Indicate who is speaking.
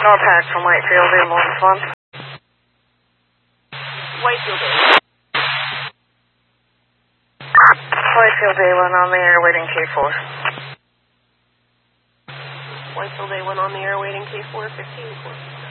Speaker 1: Norpac from Whitefield, ambulance 1.
Speaker 2: Whitefield A.
Speaker 1: Whitefield A1 on the air waiting K4.
Speaker 2: Whitefield A1 on the air waiting K4, 15.